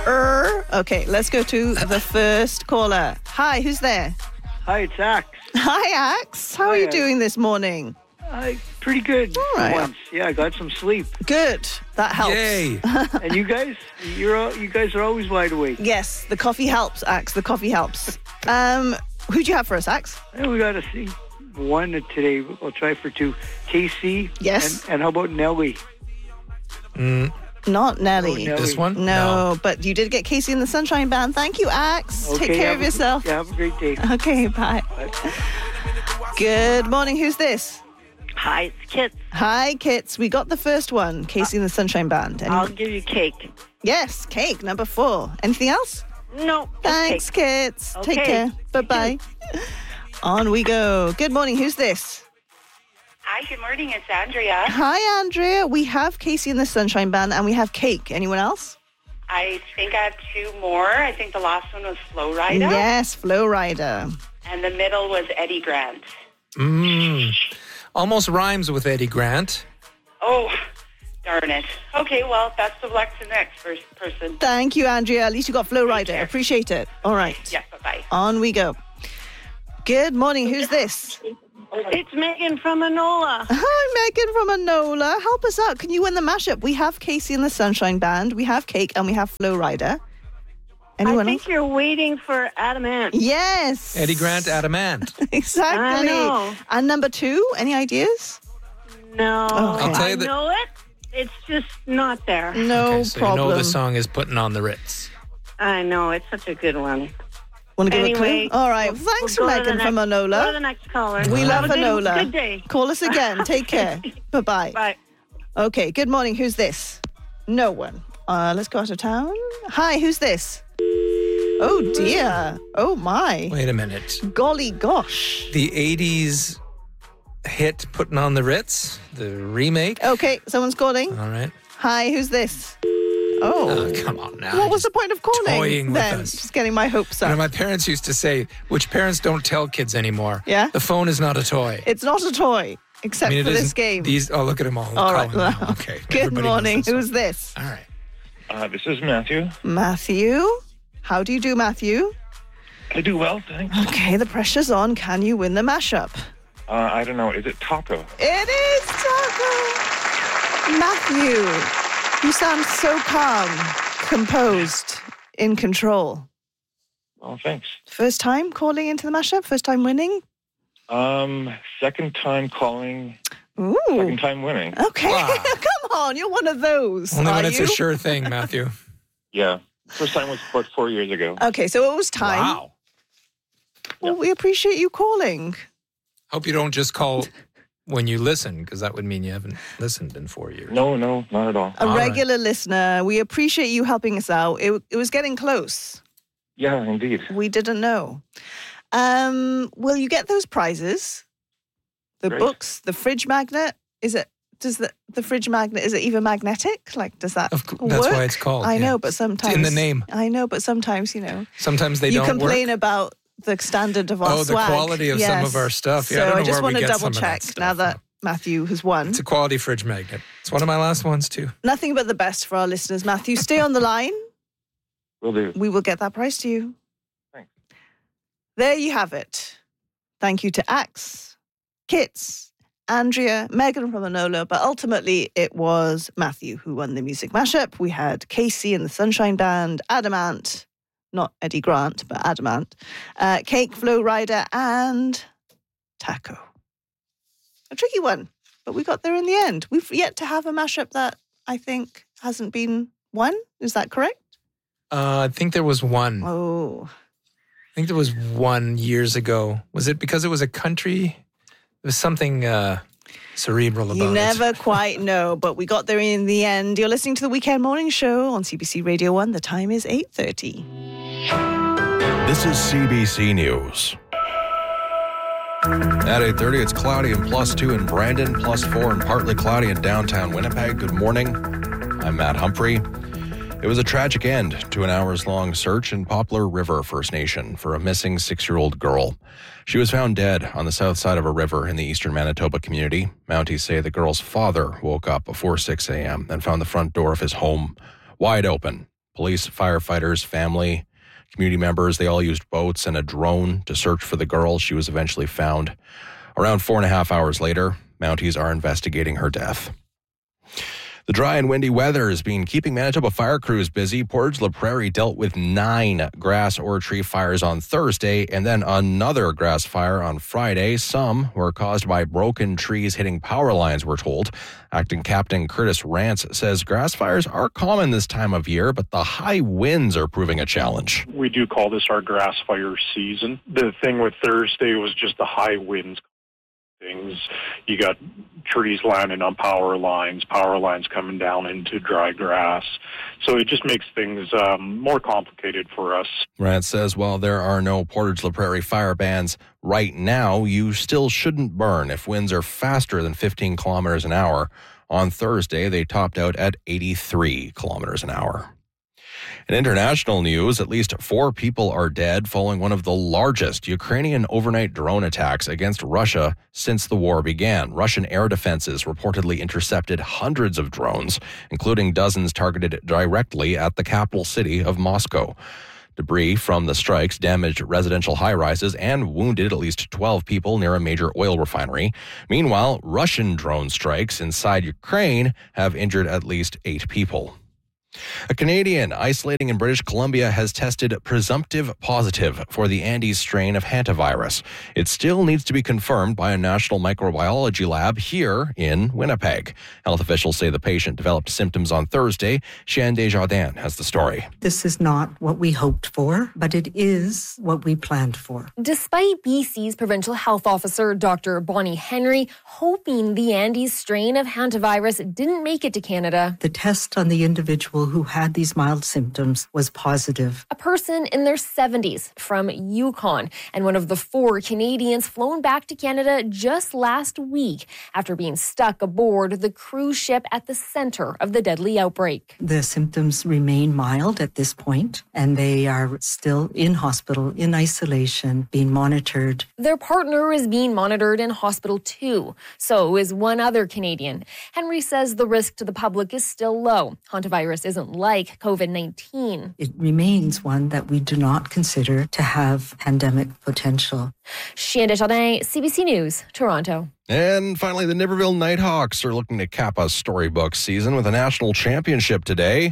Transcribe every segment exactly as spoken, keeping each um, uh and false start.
Er. Okay, let's go to the first caller. Hi, who's there? Hi, it's Axe. Hi, Axe. How Hi, are you Axe. doing this morning? Uh, pretty good. All right. Once. Yeah, I got some sleep. Good. That helps. Yay. And you guys, you're all, you guys are always wide awake. Yes, the coffee helps, Axe. The coffee helps. Um, who do you have for us, Axe? And we got to see one today. I'll try for two. K C. Yes. And, and how about Nelly? Mm, Not Nelly. Oh, Nelly. this one? No, but you did get Casey and the Sunshine Band. Thank you, Axe. Okay, Take care have of a- yourself. Yeah, have a great day. Okay, bye. Good morning. Who's this? Hi, it's Kit. Hi, Kits. We got the first one, Casey and the Sunshine Band. Any- I'll give you cake. yes, cake, number four. Anything else? No, just Thanks, cake. Kits. Take Okay. care. Bye-bye. On we go. Good morning. Who's this? Hi, good morning. It's Andrea. Hi, Andrea. We have Casey and the Sunshine Band, and we have cake. Anyone else? I think I have two more. I think the last one was Flow Rider. Yes, Flow Rider. And the middle was Eddie Grant. mm, almost rhymes with Eddie Grant. Oh, darn it. Okay, well, best of luck to the next first person. Thank you, Andrea. At least you got Flow Rider. care. Appreciate it. All right. Yeah, bye-bye. On we go. Good morning. Who's this? It's Megan from Enola. Hi, Megan from Enola. Help us out. Can you win the mashup? We have Casey and the Sunshine Band. We have Cake and we have Flow Rider. Anyone I think else? you're waiting for Adamant. Yes. Eddie Grant, Adamant. Exactly. I know. And number two, any ideas? No, Okay. I'll tell you I that- know it. It's just not there. No okay, so problem. you know the song is Putting on the Ritz. I know, it's such a good one. Want to give Anyway, a clue? All right. we'll- Thanks we'll for go to the Megan from next- Go to Enola. the next caller. We Have love a good, Enola. Good day. Call us again. Take care. Bye-bye. Bye. Okay. Good morning. Who's this? No one. Uh, let's go out of town. Hi. Who's this? Oh, dear. Oh, my. Wait a minute. Golly gosh. The eighties hit Putting on the Ritz, the remake. Okay. Someone's calling. All right. Hi. Who's this? Oh. Oh, come on now. What was the point of calling toying with then? us. Just getting my hopes You up. know, my parents used to say, which parents don't tell kids anymore. Yeah? The phone is not a toy. It's not a toy, except I mean, it for this isn't- game. These, oh, look at them all. All right. calling now. Okay. Good Everybody knows morning. this one. Who's this? All right. Uh, this is Matthew. Matthew. How do you do, Matthew? I do well, thanks. Okay, the pressure's on. Can you win the mashup? Uh, I don't know. Is it taco? It is Taco. Matthew, you sound so calm, composed, in control. Oh, thanks. First time calling into the mashup? First time winning? Um, second time calling, Ooh. second time winning. Okay, Wow. come on. You're one of those. Only are when it's you? a sure thing, Matthew. Yeah. First time was about four years ago. Okay, so it was time. Wow. Well, we appreciate you calling. Hope you don't just call when you listen, because that would mean you haven't listened in four years. No, no, not at all. A All right. regular listener. We appreciate you helping us out. It, it was getting close. Yeah, indeed. We didn't know. Um, will you get those prizes? The Great. books, the fridge magnet. Is it? Does the the fridge magnet? Is it even magnetic? Like, does that Of cou- work? that's why it's called, I yeah. know, but sometimes in the name. I know, but sometimes you know. Sometimes they you don't complain work. about the standard of our Oh, the swag. quality of some of our stuff. Yeah, I so don't know I just where want we to get double some of that check stuff, now that Matthew has won. It's a quality fridge magnet. It's one of my last ones, too. Nothing but the best for our listeners. Matthew, stay on the line. Will do. We will get that prize to you. Thanks. There you have it. Thank you to Axe, Kits, Andrea, Megan from Enola, but ultimately it was Matthew who won the music mashup. We had Casey and the Sunshine Band, Adamant, not Eddie Grant, but Adamant, uh, Cake, Flow Rider, and Taco. A tricky one, but we got there in the end. We've yet to have a mashup that I think hasn't been won. Is that correct? Uh, I think there was one. Oh, I think there was one years ago. Was it because it was a country? There was something uh, cerebral about you it. never quite know, but we got there in the end. You're listening to the Weekend Morning Show on C B C Radio one. The time is eight thirty. This is C B C News. At eight thirty, it's cloudy and plus two in Brandon, plus four and partly cloudy in downtown Winnipeg. Good morning. I'm Matt Humphrey. It was a tragic end to an hours-long search in Poplar River First Nation for a missing six-year-old girl. She was found dead on the south side of a river in the eastern Manitoba community. Mounties say the girl's father woke up before six a.m. and found the front door of his home wide open. Police, firefighters, family, community members, they all used boats and a drone to search for the girl. She was eventually found. Around four and a half hours later, Mounties are investigating her death. The dry and windy weather has been keeping Manitoba fire crews busy. Portage La Prairie dealt with nine grass or tree fires on Thursday and then another grass fire on Friday. Some were caused by broken trees hitting power lines, we're told. Acting Captain Curtis Rance says grass fires are common this time of year, but the high winds are proving a challenge. We do call this our grass fire season. The thing with Thursday was just the high winds. Things. You got trees landing on power lines, power lines coming down into dry grass. So it just makes things um, more complicated for us. Rance says while there are no Portage La Prairie fire bans right now, you still shouldn't burn if winds are faster than fifteen kilometers an hour. On Thursday, they topped out at eighty-three kilometers an hour. In international news, at least four people are dead following one of the largest Ukrainian overnight drone attacks against Russia since the war began. Russian air defenses reportedly intercepted hundreds of drones, including dozens targeted directly at the capital city of Moscow. Debris from the strikes damaged residential high-rises and wounded at least twelve people near a major oil refinery. Meanwhile, Russian drone strikes inside Ukraine have injured at least eight people. A Canadian isolating in British Columbia has tested presumptive positive for the Andes strain of hantavirus. It still needs to be confirmed by a national microbiology lab here in Winnipeg. Health officials say the patient developed symptoms on Thursday. Cheyenne Desjardins has the story. This is not what we hoped for, but it is what we planned for. Despite B C's provincial health officer, Doctor Bonnie Henry, hoping the Andes strain of hantavirus didn't make it to Canada. The test on the individual who had these mild symptoms was positive. A person in their seventies from Yukon and one of the four Canadians flown back to Canada just last week after being stuck aboard the cruise ship at the center of the deadly outbreak. The symptoms remain mild at this point, and they are still in hospital, in isolation, being monitored. Their partner is being monitored in hospital too. So is one other Canadian. Henry says the risk to the public is still low. Hantavirus isn't like COVID nineteen. It remains one that we do not consider to have pandemic potential. Cheyenne Desjardins, C B C News, Toronto. And finally, the Niverville Nighthawks are looking to cap a storybook season with a national championship today.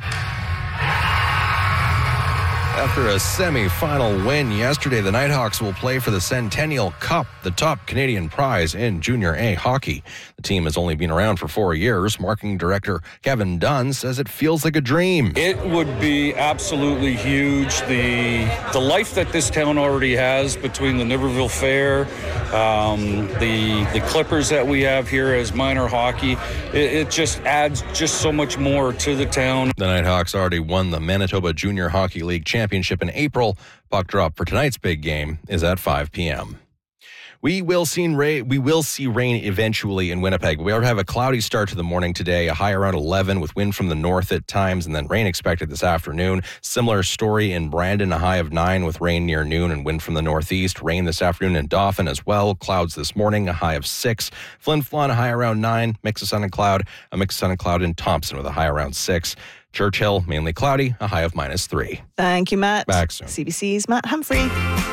After a semi-final win yesterday, the Nighthawks will play for the Centennial Cup, the top Canadian prize in Junior A hockey. The team has only been around for four years. Marketing director Kevin Dunn says it feels like a dream. It would be absolutely huge. The the life that this town already has between the Niverville Fair, um, the the Clippers that we have here as minor hockey, it, it just adds just so much more to the town. The Nighthawks already won the Manitoba Junior Hockey League Championship in April. Puck drop for tonight's big game is at five p.m. We will see rain. We will see rain eventually in Winnipeg. We have a cloudy start to the morning today, a high around eleven with wind from the north at times, and then rain expected this afternoon. Similar story in Brandon, a high of nine with rain near noon and wind from the northeast. Rain this afternoon in Dauphin as well. Clouds this morning, a high of six. Flin Flon, a high around nine. Mix of sun and cloud. A mix of sun and cloud in Thompson with a high around six. Churchill, mainly cloudy, a high of minus three. Thank you, Matt. Back soon. C B C's Matt Humphrey.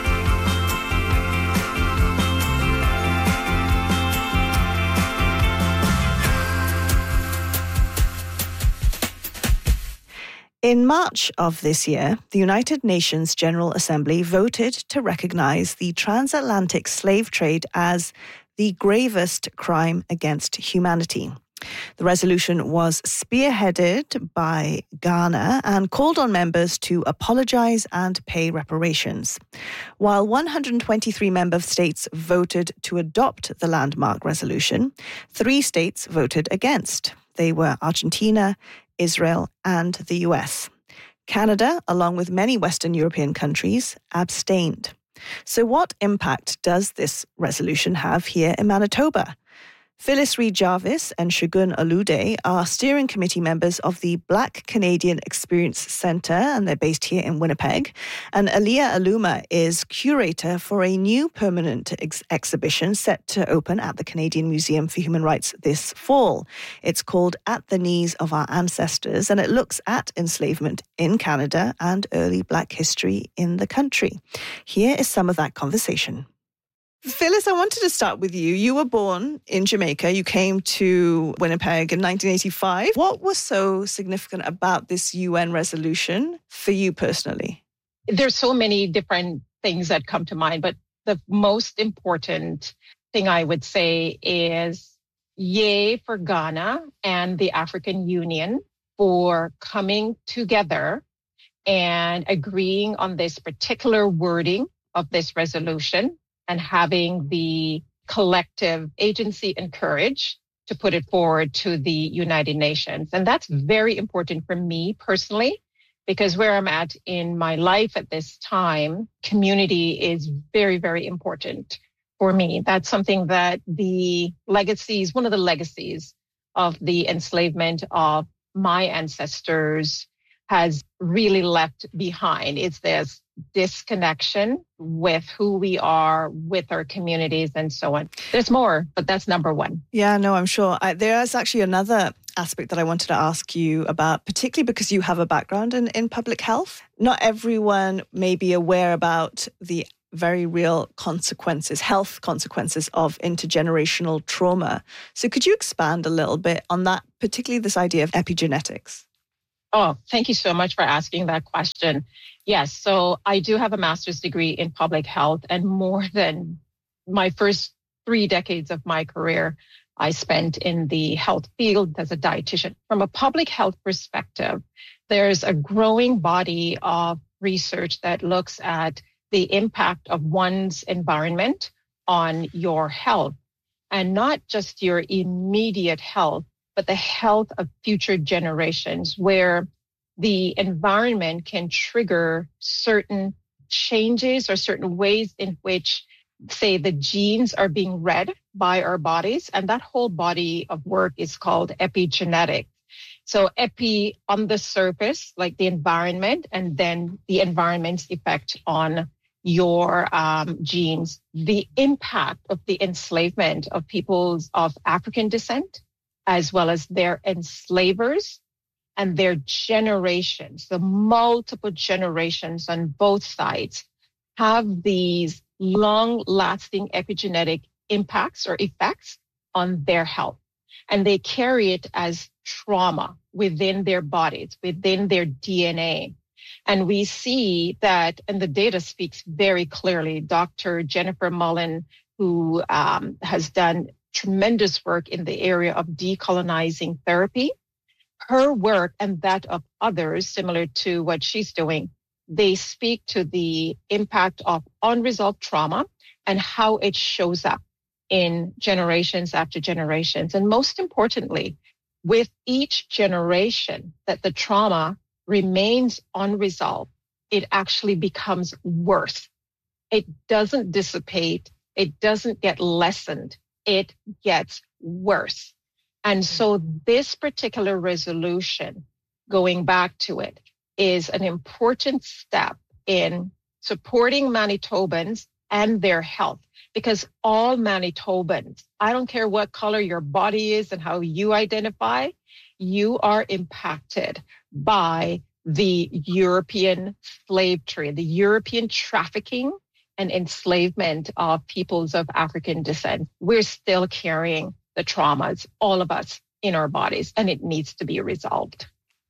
In March of this year, the United Nations General Assembly voted to recognize the transatlantic slave trade as the gravest crime against humanity. The resolution was spearheaded by Ghana and called on members to apologize and pay reparations. While one hundred twenty-three member states voted to adopt the landmark resolution, three states voted against. They were Argentina, Israel, and the U S. Canada, along with many Western European countries, abstained. So what impact does this resolution have here in Manitoba? Phyllis Reed Jarvis and Shogun Olude are steering committee members of the Black Canadian Experience Centre, and they're based here in Winnipeg. And Aliyah Aluma is curator for a new permanent ex- exhibition set to open at the Canadian Museum for Human Rights this fall. It's called At the Knees of Our Ancestors, and it looks at enslavement in Canada and early Black history in the country. Here is some of that conversation. Phyllis, I wanted to start with you. You were born in Jamaica. You came to Winnipeg in nineteen eighty-five. What was so significant about this U N resolution for you personally? There's so many different things that come to mind, but the most important thing I would say is yay for Ghana and the African Union for coming together and agreeing on this particular wording of this resolution, and having the collective agency and courage to put it forward to the United Nations. And that's very important for me personally, because where I'm at in my life at this time, community is very, very important for me. That's something that the legacies, one of the legacies of the enslavement of my ancestors has really left behind. It's this disconnection with who we are, with our communities, and so on. There's more, but that's number one. Yeah, no, I'm sure. I, there is actually another aspect that I wanted to ask you about, particularly because you have a background in, in public health. Not everyone may be aware about the very real consequences, health consequences of intergenerational trauma. So could you expand a little bit on that, particularly this idea of epigenetics? Oh, thank you so much for asking that question. Yes, so I do have a master's degree in public health, and more than my first three decades of my career, I spent in the health field as a dietitian. From a public health perspective, there's a growing body of research that looks at the impact of one's environment on your health, and not just your immediate health, but the health of future generations, where the environment can trigger certain changes or certain ways in which, say, the genes are being read by our bodies. And that whole body of work is called epigenetics. So epi on the surface, like the environment, and then the environment's effect on your um, genes. The impact of the enslavement of peoples of African descent, as well as their enslavers and their generations, the multiple generations on both sides, have these long-lasting epigenetic impacts or effects on their health. And they carry it as trauma within their bodies, within their D N A. And we see that, and the data speaks very clearly. Doctor Jennifer Mullen, who um, has done tremendous work in the area of decolonizing therapy, her work and that of others similar to what she's doing, they speak to the impact of unresolved trauma and how it shows up in generations after generations. And most importantly, with each generation that the trauma remains unresolved, it actually becomes worse. It doesn't dissipate. It doesn't get lessened. It gets worse. And so this particular resolution, going back to it, is an important step in supporting Manitobans and their health, because all Manitobans, I don't care what color your body is and how you identify, you are impacted by the European slave trade, the European trafficking and enslavement of peoples of African descent. We're still carrying the traumas, all of us, in our bodies, and it needs to be resolved.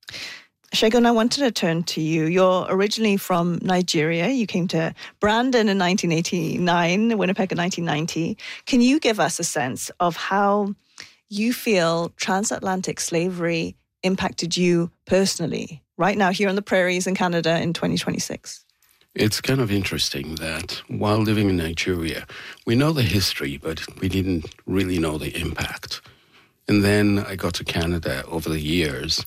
Shogun, I wanted to turn to you. You're originally from Nigeria. You came to Brandon in nineteen eighty-nine, Winnipeg in nineteen ninety. Can you give us a sense of how you feel transatlantic slavery impacted you personally, right now here on the prairies in Canada in twenty twenty-six? It's kind of interesting that while living in Nigeria, we know the history, but we didn't really know the impact. And then I got to Canada over the years.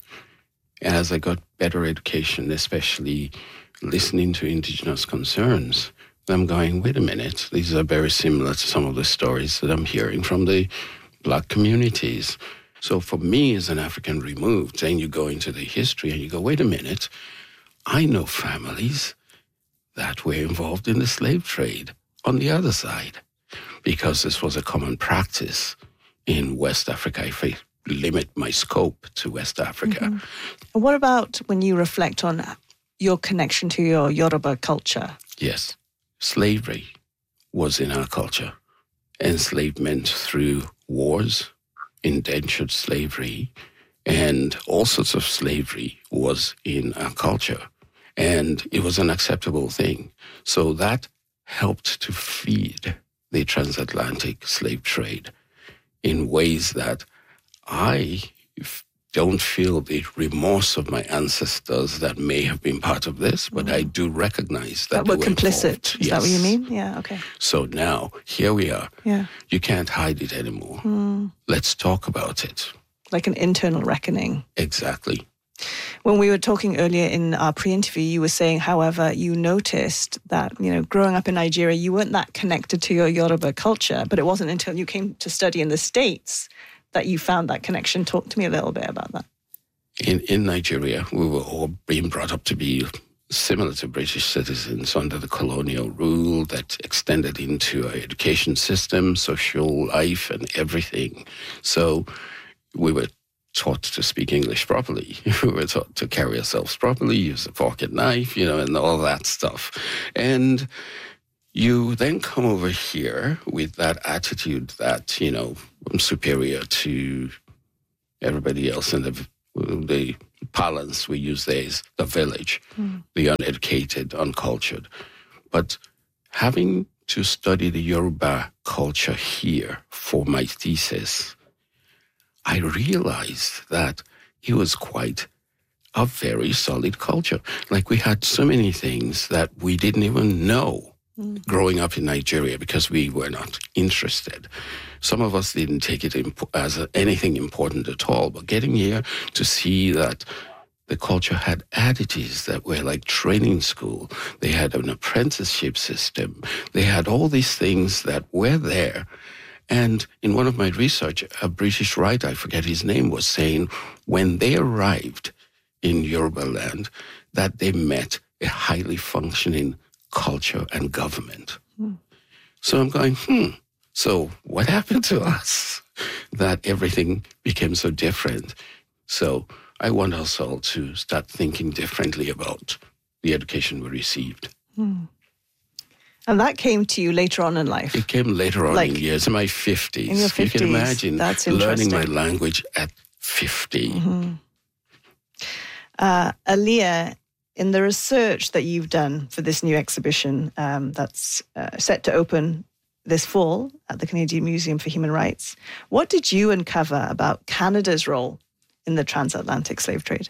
As I got better education, especially listening to Indigenous concerns, I'm going, wait a minute, these are very similar to some of the stories that I'm hearing from the Black communities. So for me as an African removed, then you go into the history and you go, wait a minute, I know families that were involved in the slave trade on the other side, because this was a common practice in West Africa, if I limit my scope to West Africa. Mm-hmm. And what about when you reflect on your connection to your Yoruba culture? Yes. Slavery was in our culture. Enslavement through wars, indentured slavery, and all sorts of slavery was in our culture. And it was an acceptable thing. So that helped to feed the transatlantic slave trade in ways that I don't feel the remorse of my ancestors that may have been part of this, but I do recognize that, That we're they were complicit. involved. Is Yes. that what you mean? Yeah, okay. So now, here we are. Yeah. You can't hide it anymore. Mm. Let's talk about it. Like an internal reckoning. Exactly. When we were talking earlier in our pre-interview, you were saying, however, you noticed that, you know, growing up in Nigeria, you weren't that connected to your Yoruba culture, but it wasn't until you came to study in the States that you found that connection. Talk to me a little bit about that. In in Nigeria, we were all being brought up to be similar to British citizens under the colonial rule that extended into our education system, social life, and everything. So we were taught to speak English properly. We were taught to carry ourselves properly, use a fork and knife, you know, and all that stuff. And you then come over here with that attitude that, you know, I'm superior to everybody else in the the parlance we use there is the village, mm. the uneducated, uncultured. But having to study the Yoruba culture here for my thesis, I realized that it was quite a very solid culture. Like we had so many things that we didn't even know mm. growing up in Nigeria because we were not interested. Some of us didn't take it imp- as a, anything important at all, but getting here to see that the culture had addities that were like training school. They had an apprenticeship system. They had all these things that were there. And in one of my research, a British writer, I forget his name, was saying when they arrived in Yoruba land, that they met a highly functioning culture and government. Mm. So I'm going, hmm, so what happened to us that everything became so different? So I want us all to start thinking differently about the education we received. Hmm. And that came to you later on in life? It came later on like, in years, in my fifties. In your fifties, you can imagine that's learning my language at fifty. Mm-hmm. Uh, Aaliyah, in the research that you've done for this new exhibition um, that's uh, set to open this fall at the Canadian Museum for Human Rights, what did you uncover about Canada's role in the transatlantic slave trade?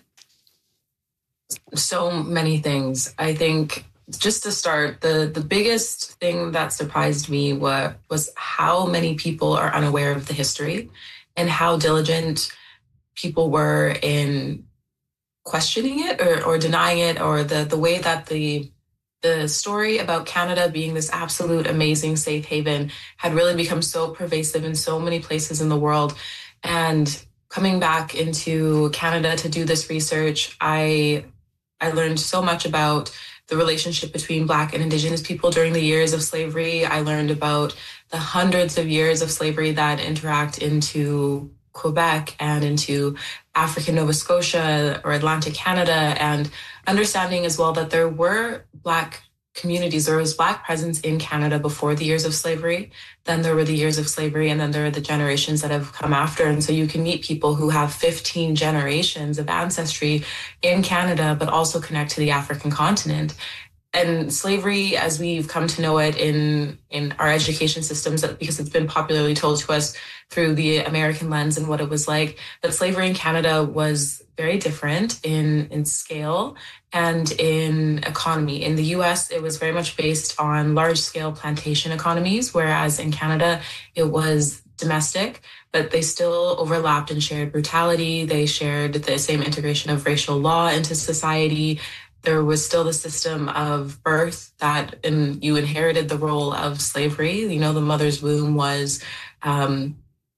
So many things. I think just to start, the, the biggest thing that surprised me was, was how many people are unaware of the history and how diligent people were in questioning it or, or denying it, or the, the way that the the story about Canada being this absolute amazing safe haven had really become so pervasive in so many places in the world. And coming back into Canada to do this research, I I learned so much about the relationship between Black and Indigenous people during the years of slavery. I learned about the hundreds of years of slavery that interact into Quebec and into African Nova Scotia or Atlantic Canada, and understanding as well that there were Black communities, there was Black presence in Canada before the years of slavery. Then there were the years of slavery, and then there are the generations that have come after. And so you can meet people who have fifteen generations of ancestry in Canada, but also connect to the African continent. And slavery, as we've come to know it in, in our education systems, because it's been popularly told to us through the American lens and what it was like, that slavery in Canada was very different in, in scale and in economy. In the U S, it was very much based on large-scale plantation economies, whereas in Canada, it was domestic, but they still overlapped and shared brutality. They shared the same integration of racial law into society. There was still the system of birth that and you inherited the role of slavery. You know, the mother's womb was um,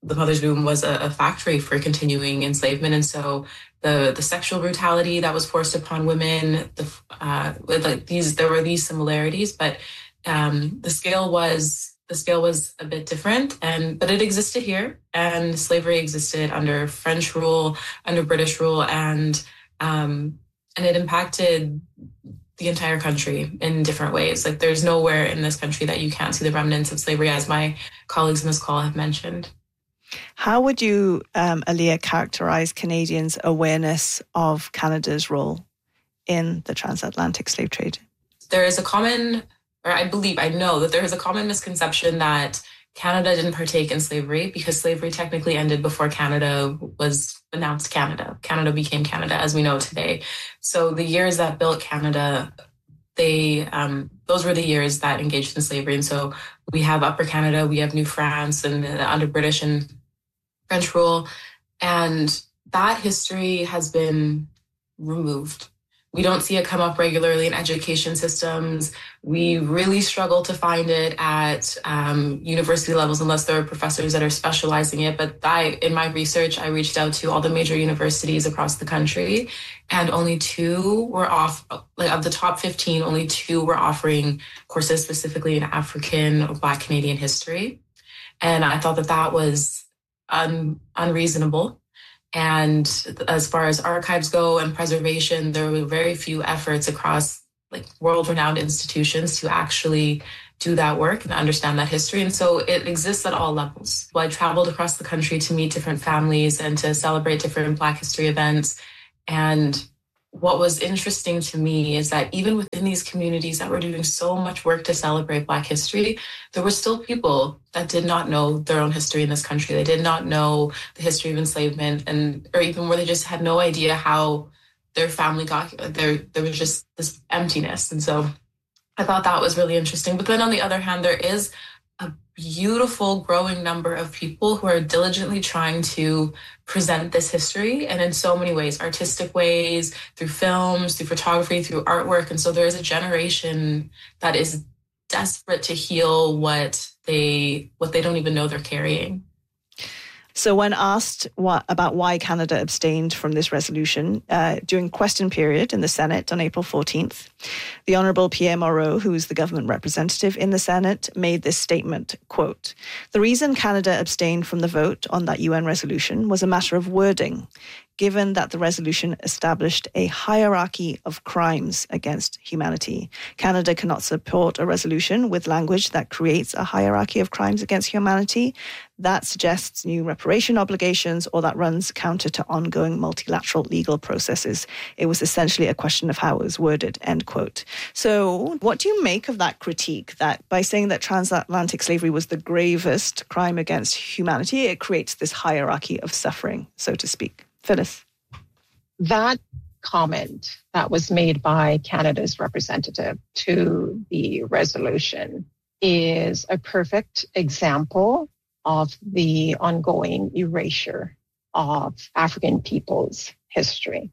the mother's womb was a, a factory for continuing enslavement. And so the, the sexual brutality that was forced upon women, the, uh, like these, there were these similarities, but um, the scale was the scale was a bit different. And but it existed here, and slavery existed under French rule, under British rule, and um, and it impacted the entire country in different ways. Like there's nowhere in this country that you can't see the remnants of slavery, as my colleagues in this call have mentioned. How would you, um, Aaliyah, characterize Canadians' awareness of Canada's role in the transatlantic slave trade? There is a common, or I believe, I know that there is a common misconception that Canada didn't partake in slavery because slavery technically ended before Canada was announced Canada. Canada became Canada as we know today. So the years that built Canada, they um, those were the years that engaged in slavery. And so we have Upper Canada, we have New France, and uh, under British and French rule. And that history has been removed. We don't see it come up regularly in education systems. We really struggle to find it at um, university levels unless there are professors that are specializing it. But I, in my research, I reached out to all the major universities across the country, and only two were off, like of the top fifteen, only two were offering courses specifically in African or Black Canadian history. And I thought that that was un, unreasonable. And as far as archives go and preservation, there were very few efforts across like world-renowned institutions to actually do that work and understand that history. And so it exists at all levels. Well, I traveled across the country to meet different families and to celebrate different Black history events. And what was interesting to me is that even within these communities that were doing so much work to celebrate Black history, there were still people that did not know their own history in this country. They did not know the history of enslavement, and or even where they just had no idea how their family got there. There was just this emptiness. And so I thought that was really interesting. But then on the other hand, there is a beautiful growing number of people who are diligently trying to present this history, and in so many ways, artistic ways, through films, through photography, through artwork. And so there is a generation that is desperate to heal what they what they don't even know they're carrying. So when asked what, about why Canada abstained from this resolution uh, during question period in the Senate on April fourteenth, the Honourable Pierre Moreau, who is the government representative in the Senate, made this statement, quote, "The reason Canada abstained from the vote on that U N resolution was a matter of wording, given that the resolution established a hierarchy of crimes against humanity. Canada cannot support a resolution with language that creates a hierarchy of crimes against humanity, that suggests new reparation obligations, or that runs counter to ongoing multilateral legal processes. It was essentially a question of how it was worded," end quote. So what do you make of that critique, that by saying that transatlantic slavery was the gravest crime against humanity, it creates this hierarchy of suffering, so to speak? Phyllis. That comment that was made by Canada's representative to the resolution is a perfect example of the ongoing erasure of African people's history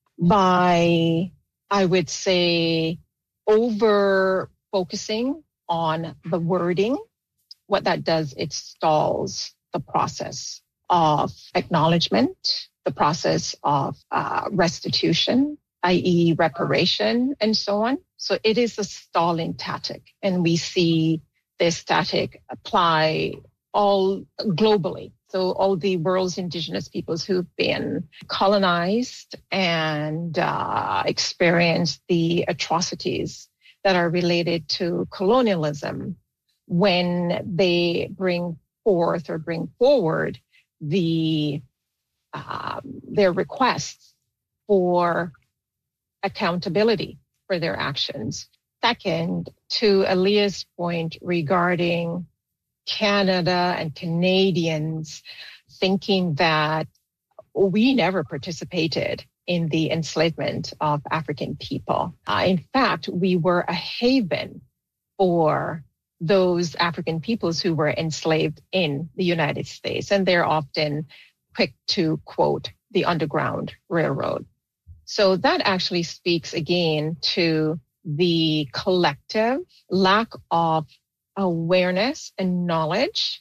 by, I would say, over focusing on the wording. What that does, it stalls the process of acknowledgement, the process of uh, restitution, that is reparation, and so on. So it is a stalling tactic, and we see this tactic apply all globally. So all the world's indigenous peoples who've been colonized and uh, experienced the atrocities that are related to colonialism, when they bring forth or bring forward the um, their requests for accountability for their actions. Second, to Aaliyah's point regarding Canada and Canadians thinking that we never participated in the enslavement of African people. Uh, in fact, we were a haven for those African peoples who were enslaved in the United States. And they're often quick to quote the Underground Railroad. So that actually speaks again to the collective lack of awareness and knowledge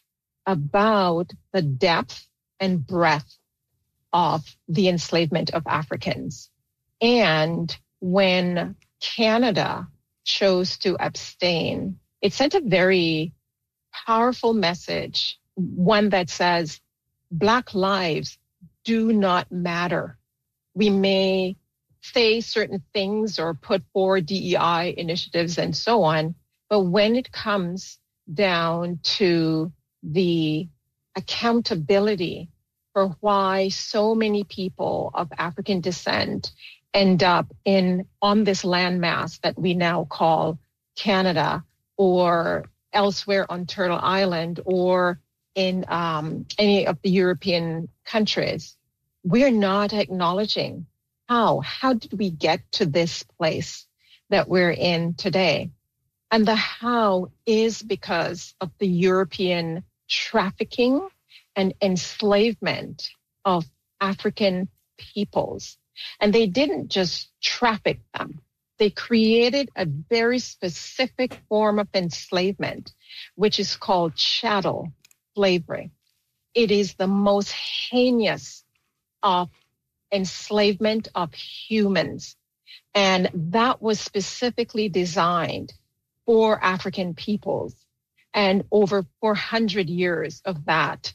about the depth and breadth of the enslavement of Africans. And when Canada chose to abstain, it sent a very powerful message, one that says, Black lives do not matter. We may say certain things or put forward D E I initiatives and so on, but when it comes down to the accountability for why so many people of African descent end up in on this landmass that we now call Canada, or elsewhere on Turtle Island, or in um, any of the European countries, we're not acknowledging how. How did we get to this place that we're in today? And the how is because of the European trafficking and enslavement of African peoples. And they didn't just traffic them. They created a very specific form of enslavement, which is called chattel slavery. It is the most heinous of enslavement of humans. And that was specifically designed for African peoples. And over four hundred years of that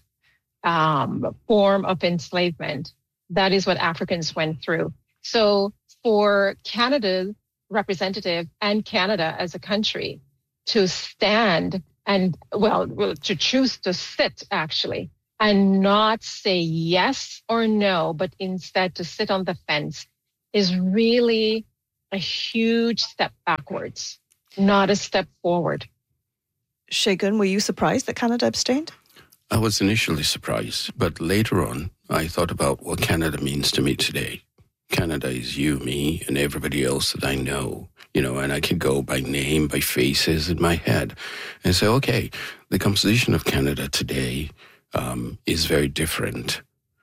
um, form of enslavement, that is what Africans went through. So for Canada's representative and Canada as a country to stand and, well, to choose to sit actually and not say yes or no, but instead to sit on the fence is really a huge step backwards, not a step forward. Segun, were you surprised that Canada abstained? I was initially surprised, but later on, I thought about what Canada means to me today. Canada is you, me, and everybody else that I know, you know, and I could go by name, by faces in my head and say, okay, the composition of Canada today um, is very different.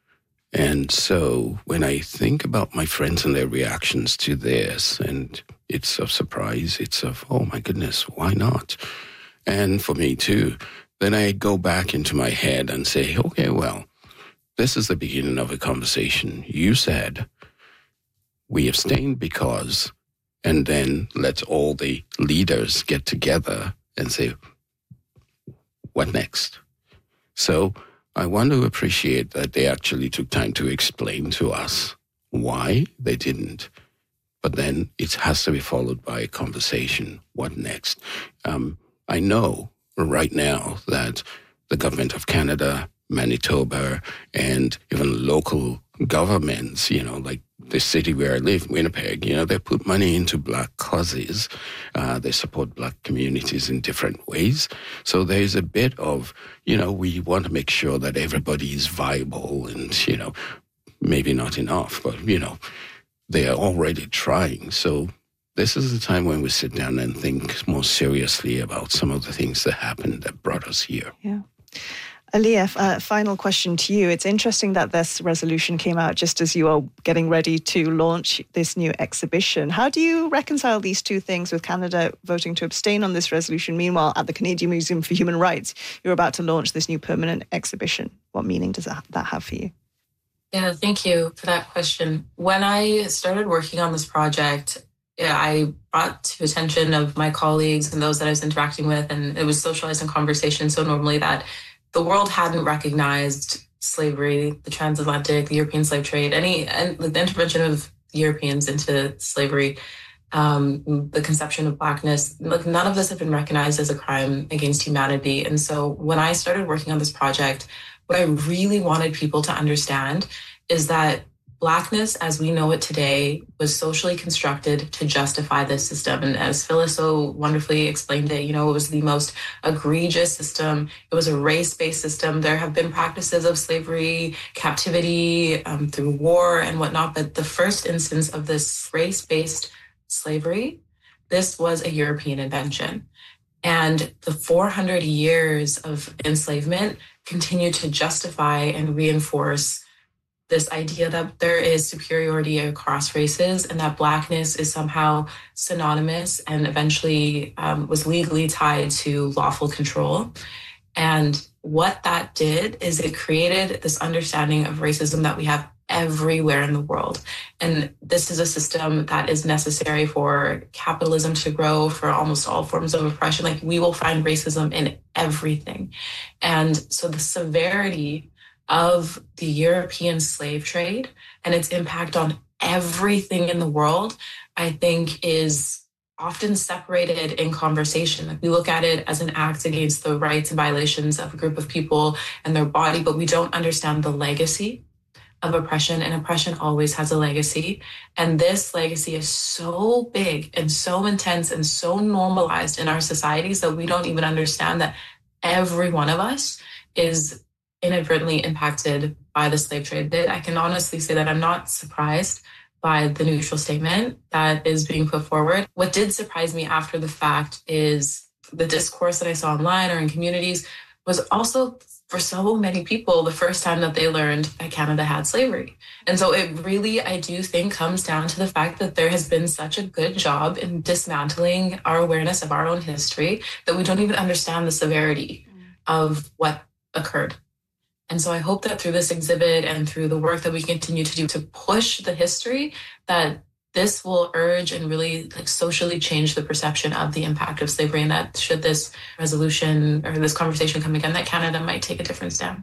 And so when I think about my friends and their reactions to this, and it's of surprise, it's of, oh my goodness, why not? And for me too, then I go back into my head and say, okay, well, this is the beginning of a conversation. You said we abstained because, and then let all the leaders get together and say, what next? So I want to appreciate that they actually took time to explain to us why they didn't. But then it has to be followed by a conversation. What next? Um, I know right now that the government of Canada, Manitoba, and even local governments, you know, like the city where I live, Winnipeg, you know, they put money into Black causes. Uh, they support Black communities in different ways. So there's a bit of, you know, we want to make sure that everybody is viable and, you know, maybe not enough, but, you know, they are already trying. So this is the time when we sit down and think more seriously about some of the things that happened that brought us here. Yeah. Aliyah, uh, final question to you. It's interesting that this resolution came out just as you are getting ready to launch this new exhibition. How do you reconcile these two things with Canada voting to abstain on this resolution? Meanwhile, at the Canadian Museum for Human Rights, you're about to launch this new permanent exhibition. What meaning does that, that have for you? Yeah, thank you for that question. When I started working on this project, I brought to attention of my colleagues and those that I was interacting with, and it was socialized in conversation so normally that the world hadn't recognized slavery, the transatlantic, the European slave trade, any and the intervention of Europeans into slavery, um, the conception of Blackness. Like, none of this had been recognized as a crime against humanity. And so when I started working on this project, what I really wanted people to understand is that Blackness, as we know it today, was socially constructed to justify this system. And as Phyllis so wonderfully explained it, you know, it was the most egregious system. It was a race-based system. There have been practices of slavery, captivity, um, through war and whatnot. But the first instance of this race-based slavery, this was a European invention. And the four hundred years of enslavement continue to justify and reinforce this idea that there is superiority across races and that Blackness is somehow synonymous and eventually um, was legally tied to lawful control. And what that did is it created this understanding of racism that we have everywhere in the world. And this is a system that is necessary for capitalism to grow, for almost all forms of oppression. Like, we will find racism in everything. And so the severity of the European slave trade and its impact on everything in the world, I think, is often separated in conversation. Like, we look at it as an act against the rights and violations of a group of people and their body, but we don't understand the legacy of oppression, and oppression always has a legacy. And this legacy is so big and so intense and so normalized in our societies that we don't even understand that every one of us is inadvertently impacted by the slave trade. I can honestly say that I'm not surprised by the neutral statement that is being put forward. What did surprise me after the fact is the discourse that I saw online or in communities was also, for so many people, the first time that they learned that Canada had slavery. And so it really, I do think, comes down to the fact that there has been such a good job in dismantling our awareness of our own history that we don't even understand the severity of what occurred. And so I hope that through this exhibit and through the work that we continue to do to push the history, that this will urge and really like socially change the perception of the impact of slavery, and that should this resolution or this conversation come again, that Canada might take a different stand.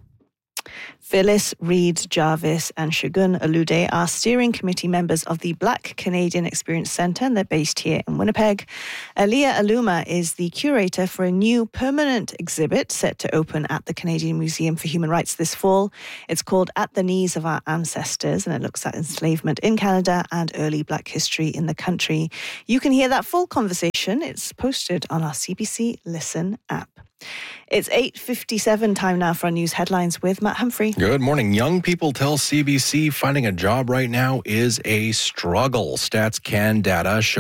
Phyllis Reid Jarvis and Shagun Alude are steering committee members of the Black Canadian Experience Centre, and they're based here in Winnipeg. Aliyah Aluma is the curator for a new permanent exhibit set to open at the Canadian Museum for Human Rights this fall. It's called At the Knees of Our Ancestors, and it looks at enslavement in Canada and early Black history in the country. You can hear that full conversation. It's posted on our C B C Listen app. It's eight fifty-seven, time now for our news headlines with Matt Humphrey. Good morning. Young people tell C B C finding a job right now is a struggle. Stats Can data show